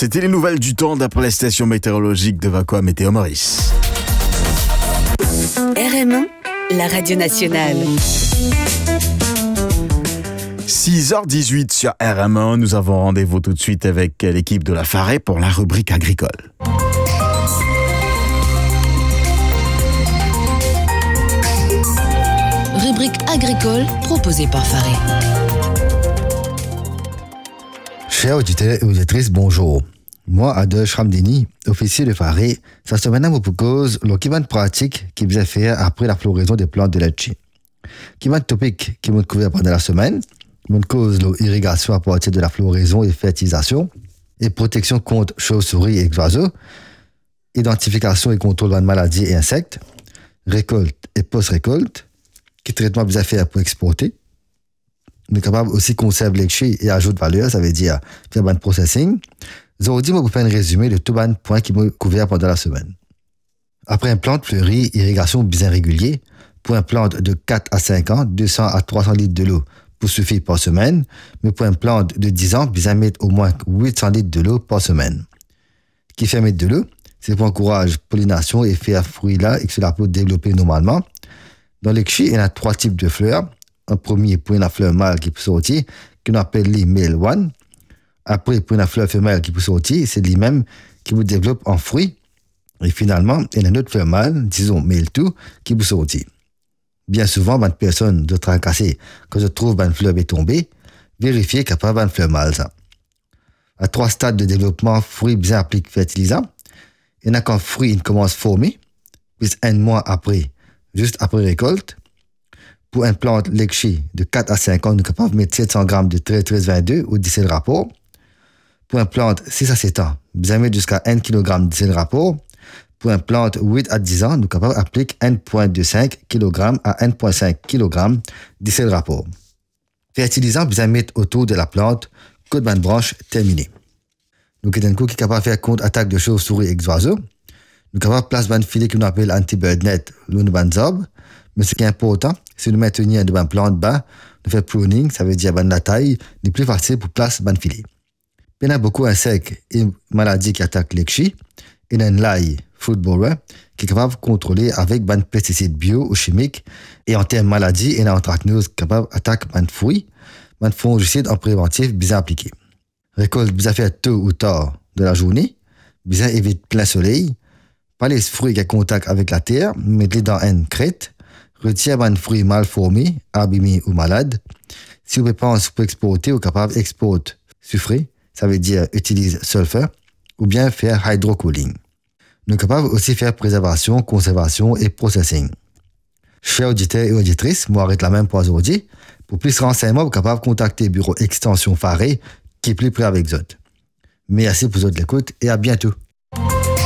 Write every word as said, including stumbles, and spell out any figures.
C'était les nouvelles du temps d'après la station météorologique de Vacoa Météo Maurice. R M un, la radio nationale. six heures dix-huit sur R M un, nous avons rendez-vous tout de suite avec l'équipe de la Farée pour la rubrique agricole. Rubrique agricole proposée par Farée. Chers auditeurs et auditrices, bonjour. Moi, Adosh Ramdini, officier de Farée, cette semaine, je vous propose le qui pratique qui vous a fait après la floraison des plantes de letchi. Qui va topic qui m'a couvert pendant la semaine, mon cause l'irrigation à partir de la floraison et fertilisation, et protection contre chauves-souris et oiseaux, identification et contrôle de maladies et insectes, récolte et post-récolte, qui traitement vous a fait pour exporter. On est capable aussi de conserver l'échi et ajoute de valeur, ça veut dire faire un processing. Aujourd'hui, je vais vous faire un résumé de tous les points qui m'ont couvert pendant la semaine. Après une plante fleurie, irrigation bien régulier, pour une plante de quatre à cinq ans, deux cents à trois cents litres de l'eau pour suffire par semaine, mais pour une plante de dix ans, bien mettre au moins huit cents litres de l'eau par semaine. Qui fait mettre de l'eau, c'est pour encourager pollination et faire fruit là et que cela peut développer normalement. Dans l'échi, il y a trois types de fleurs. Un premier pour une fleur mâle qui peut sortir, qu'on appelle les male one. Après, pour une fleur femelle qui peut sortir, c'est lui-même qui vous développe en fruit. Et finalement, il y a une autre fleur mâle, disons male two, qui peut sortir. Bien souvent, une personne de tracasser quand je trouve une fleur est tombée, vérifier qu'il n'y a pas une fleur mâle. Ça. À trois stades de développement, fruit bien appliqué fertilisant. Il y en a quand fruit il commence à former, puis un mois après, juste après récolte. Pour une plante l'échi de quatre à cinq ans, nous sommes capables de mettre sept cents grammes de treize treize vingt-deux ou dix-sept rapport. Pour une plante six à sept ans, nous allons mettre jusqu'à un kilogramme de dix-sept rapport. Pour une plante huit à dix ans, nous sommes capables d'appliquer un virgule vingt-cinq kilogrammes à un virgule cinq kilogrammes de dix-sept rapport. Fertilisant, nous allons mettre autour de la plante, côte de branche terminée. Nous avons un coup qui est capable de faire contre attaque de chauves-souris et oiseaux. Nous sommes capables de placer un filet que nous appelle anti-bird net, l'une de arbres. Mais ce qui est important, c'est de maintenir une plante bas, de faire pruning, ça veut dire que la taille est plus facile pour placer un filet. Il y a beaucoup d'insectes et maladies qui attaquent l'échi. Il y a une laille, food borer, qui est capable de contrôler avec des pesticides bio ou chimiques. Et en termes de maladies, il y a une anthracnose qui est capable d'attaquer des fruits, des fongicides en préventif bien appliqués. Récolte bien fait tôt ou tard de la journée, bien évite plein soleil, pas les fruits qui ont contact avec la terre, mettez-les dans une crête, retire un fruit mal formé, abîmé ou malade. Si vous pensez pour exporter, vous êtes capable d'exporter sucré, ça veut dire utilise sulfur, ou bien faire hydrocooling. Nous sommes capables aussi de faire préservation, conservation et processing. Chers auditeurs et auditrices, moi arrête la même pour aujourd'hui. Pour plus de renseignements, vous êtes capable de contacter le bureau Extension Farée qui est plus près avec vous. Merci pour votre écoute et à bientôt.